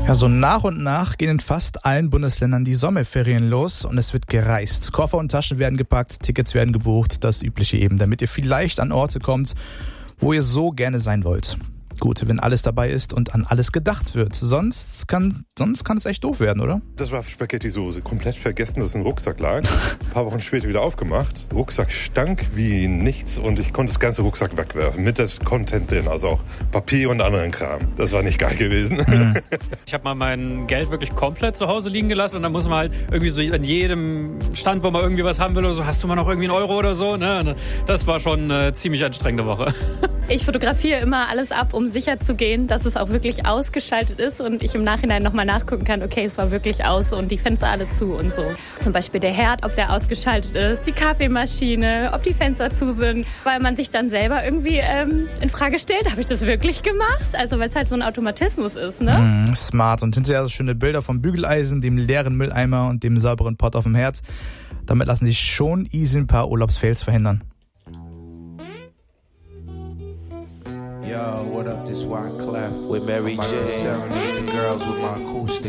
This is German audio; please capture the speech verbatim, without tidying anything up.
Ja, so nach und nach gehen in fast allen Bundesländern die Sommerferien los und es wird gereist. Koffer und Taschen werden gepackt, Tickets werden gebucht, das Übliche eben, damit ihr vielleicht an Orte kommt, wo ihr so gerne sein wollt. Gut, wenn alles dabei ist und an alles gedacht wird. Sonst kann, sonst kann es echt doof werden, oder? Das war Spaghetti-Soße. Komplett vergessen, dass ein Rucksack lag. Ein paar Wochen später wieder aufgemacht. Rucksack stank wie nichts und ich konnte das ganze Rucksack wegwerfen. Mit das Content drin, also auch Papier und anderen Kram. Das war nicht geil gewesen. Mhm. Ich habe mal mein Geld wirklich komplett zu Hause liegen gelassen und dann muss man halt irgendwie so an jedem Stand, wo man irgendwie was haben will oder so, hast du mal noch irgendwie einen Euro oder so? Ne? Das war schon eine ziemlich anstrengende Woche. Ich fotografiere immer alles ab, um sicher zu gehen, dass es auch wirklich ausgeschaltet ist und ich im Nachhinein nochmal nachgucken kann, okay, es war wirklich aus und die Fenster alle zu und so. Zum Beispiel der Herd, ob der ausgeschaltet ist, die Kaffeemaschine, ob die Fenster zu sind, weil man sich dann selber irgendwie ähm, in Frage stellt, habe ich das wirklich gemacht? Also weil es halt so ein Automatismus ist, ne? Mm, smart. Und hinterher so schöne Bilder vom Bügeleisen, dem leeren Mülleimer und dem sauberen Pott auf dem Herd. Damit lassen sich schon easy ein paar Urlaubsfails verhindern. Yo, what up, this Wyclef with Mary J. Serenade the girls with my acoustic.